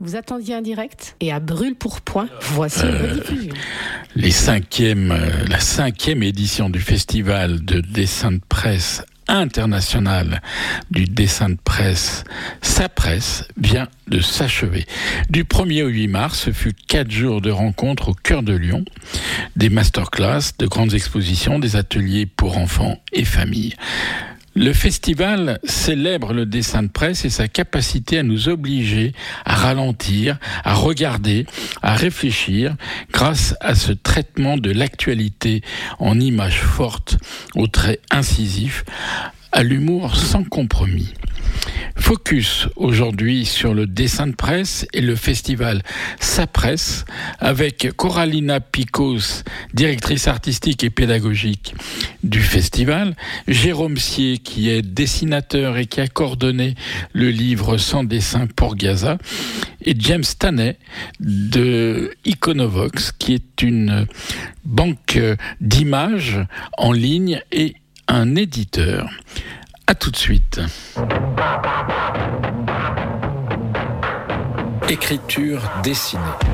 Vous attendiez un direct et à brûle-pourpoint, voici une rediffusion. La cinquième édition du festival de dessin de presse international du dessin de presse Sapresse vient de s'achever. Du 1er au 8 mars, ce fut 4 jours de rencontres au cœur de Lyon, des masterclass, de grandes expositions, des ateliers pour enfants et familles. Le festival célèbre le dessin de presse et sa capacité à nous obliger à ralentir, à regarder, à réfléchir grâce à ce traitement de l'actualité en images fortes, aux traits incisifs, à l'humour sans compromis. Focus aujourd'hui sur le dessin de presse et le festival Sapresse avec Coralina Picos, directrice artistique et pédagogique du festival, Jérôme Sier qui est dessinateur et qui a coordonné le livre Sans dessin pour Gaza, et James Taney de Iconovox qui est une banque d'images en ligne et un éditeur. À tout de suite. Écriture dessinée.